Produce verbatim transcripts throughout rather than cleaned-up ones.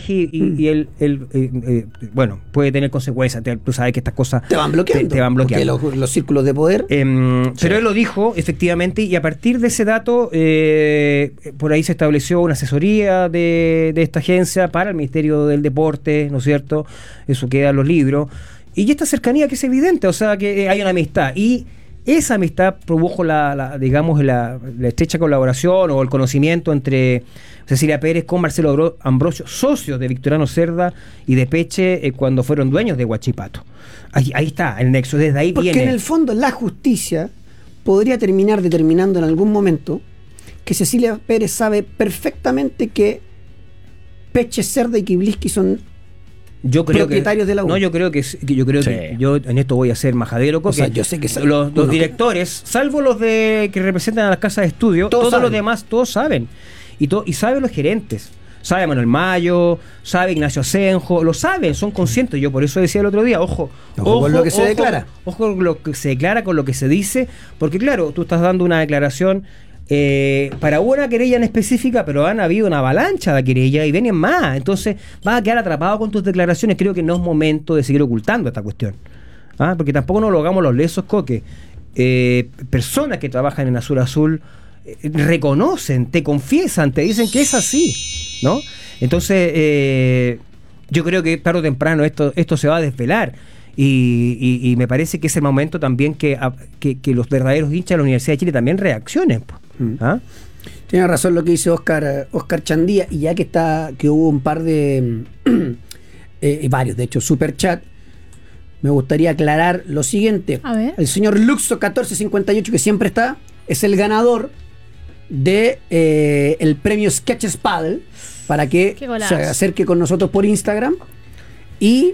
mensaje y, y, mm. y él, él eh, eh, bueno, puede tener consecuencias. Te, tú sabes que estas cosas te van bloqueando. Te, te van bloqueando. Porque los, los círculos de poder. Eh, sí. Pero él lo dijo, efectivamente, y a partir de ese dato, eh, por ahí se estableció una asesoría de, de esta agencia para el Ministerio del Deporte, ¿no es cierto? Eso queda en los libros. Y esta cercanía que es evidente, o sea, que hay una amistad. Y esa amistad produjo la, la digamos, la, la estrecha colaboración o el conocimiento entre Cecilia Pérez con Marcelo Ambrosio, socios de Victoriano Cerda y de Peche, eh, cuando fueron dueños de Huachipato. Ahí, ahí está el nexo, desde ahí Porque viene. Porque en el fondo la justicia podría terminar determinando en algún momento que Cecilia Pérez sabe perfectamente que Peche, Cerda y Kibliski son yo creo propietarios que, de la U. No, yo creo que, que yo creo sí. que yo en esto voy a ser majadero, porque o sea, yo sé que sabe, los, los directores, que... salvo los de que representan a las casas de estudio, todos, todos los demás, todos saben. Y to, y saben los gerentes. Sabe Manuel Mayo, sabe Ignacio Asenjo, lo saben, son conscientes. Yo por eso decía el otro día, ojo, ojo, ojo con lo que se ojo, declara. Ojo con lo que se declara, con lo que se dice, porque claro, tú estás dando una declaración eh, para una querella en específica, pero han habido una avalancha de querellas y vienen más. Entonces vas a quedar atrapado con tus declaraciones. Creo que no es momento de seguir ocultando esta cuestión. ¿Ah? Porque tampoco nos lo hagamos los lesos, Coque. Eh, personas que trabajan en Azul Azul eh, reconocen, te confiesan, te dicen que es así, ¿no? Entonces eh, yo creo que tarde o temprano esto, esto se va a desvelar. Y, y, y me parece que es el momento también que, que, que los verdaderos hinchas de la Universidad de Chile también reaccionen. ¿Ah? Tiene razón lo que dice Oscar, Oscar Chandía, y ya que está que hubo un par de eh, varios, de hecho, superchat, me gustaría aclarar lo siguiente. A ver. El señor Luxo catorce cincuenta y ocho, que siempre está, es el ganador de eh, el premio Sketches Paddle, para que se acerque con nosotros por Instagram. Y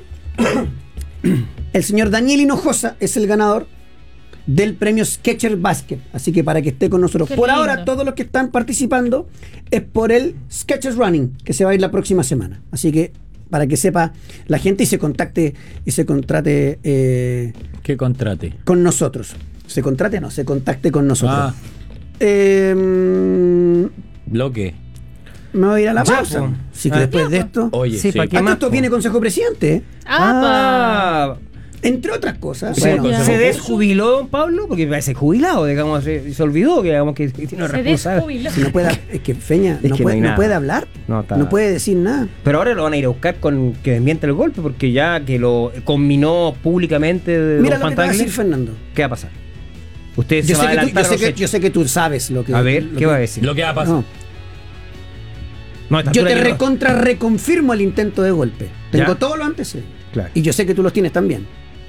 el señor Daniel Hinojosa es el ganador del premio Sketcher Basket, así que para que esté con nosotros. Qué por lindo. Ahora todos los que están participando es por el Sketchers Running, que se va a ir la próxima semana, así que para que sepa la gente y se contacte y se contrate eh, ¿qué contrate? Con nosotros. Se contrate, no, se contacte con nosotros. Ah. Eh, bloque. Me voy a ir a la pausa. Así que ah, después de esto. Oye, sí, sí. ¿Para qué más? Esto viene Consejo Presidente. Ah, entre otras cosas. Se, bueno, se desjubiló don Pablo, porque parece jubilado, digamos, se, se olvidó que digamos que tiene responsabilidad. Si no puede, es que Feña es no, que puede, no, no puede hablar, no, no puede decir nada. Pero ahora lo van a ir a buscar con que desmiente el golpe, porque ya que lo combinó públicamente. Mira lo que te va a decir Fernando. ¿Qué va a pasar? Usted yo, se sé va a tú, yo, sé que, yo sé que tú sabes lo que. A ver, ¿qué que, va a decir? Lo que va a pasar. No. No, yo te recontra no. reconfirmo el intento de golpe. Tengo ¿Ya? todos los antecedentes. Claro. Y yo sé que tú los tienes también.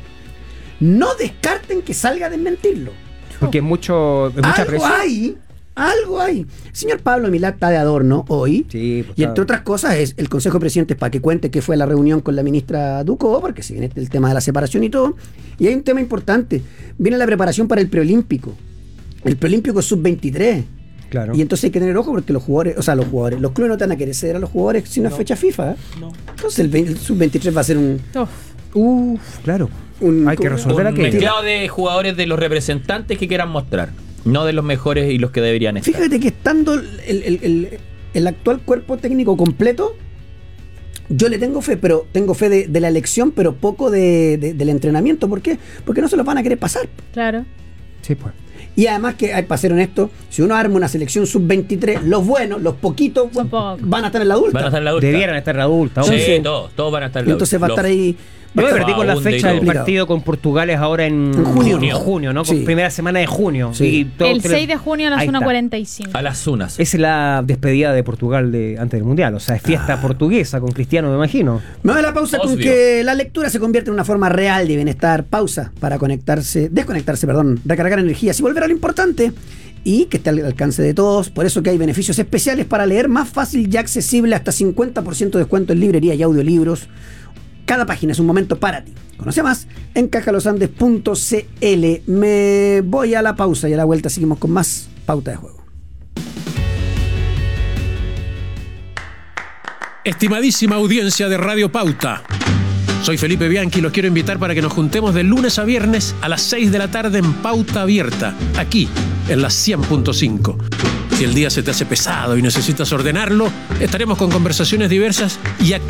No descarten que salga a desmentirlo. Porque es mucho es mucha algo presión. hay, algo hay. El señor Pablo Milad está de adorno hoy. Sí, pues, y entre otras cosas es el Consejo de Presidentes para que cuente que fue la reunión con la ministra Ducó, porque si viene el tema de la separación y todo. Y hay un tema importante. Viene la preparación para el preolímpico. El preolímpico es sub veintitrés. Claro. Y entonces hay que tener ojo porque los jugadores, o sea, los jugadores, los clubes no te van a querer ceder a los jugadores sin una no. fecha FIFA. ¿eh? No. Entonces el, el sub veintitrés va a ser un... Uf, claro. Un, hay que resolver un aquello. mezclado de jugadores de los representantes que quieran mostrar, no de los mejores y los que deberían estar. Fíjate que estando el, el, el, el actual cuerpo técnico completo, yo le tengo fe, pero tengo fe de, de la elección, pero poco de, de, del entrenamiento. ¿Por qué? Porque no se los van a querer pasar. Claro. Sí, pues. Y además que, para ser honesto, si uno arma una selección sub veintitrés, los buenos, los poquitos, van a estar en la adulta. Van a estar en la adulta. Debieran estar en la adulta. Sí, sí. todos, todos van a estar en la adulta. Entonces va a estar ahí... Yo me perdí con la fecha del partido con Portugal, es ahora en, en junio, junio, junio, ¿no? Con sí. primera semana de junio. Sí. Y todo, el seis de junio a las una cuarenta y cinco. A las unas. Es la despedida de Portugal de antes del Mundial. O sea, es fiesta ah. portuguesa con Cristiano, me imagino. Me doy la pausa Osvio. Con que la lectura se convierte en una forma real de bienestar. Pausa para conectarse, desconectarse, perdón, recargar energías y volver a lo importante. Y que esté al alcance de todos. Por eso que hay beneficios especiales para leer más fácil y accesible, hasta cincuenta por ciento de descuento en librería y audiolibros. Cada página es un momento para ti. Conoce más en cajalosandes punto c l. Me voy a la pausa y a la vuelta seguimos con más Pauta de Juego. Estimadísima audiencia de Radio Pauta, soy Felipe Bianchi y los quiero invitar para que nos juntemos de lunes a viernes a las seis de la tarde en Pauta Abierta, aquí en la cien punto cinco. Si el día se te hace pesado y necesitas ordenarlo, estaremos con conversaciones diversas y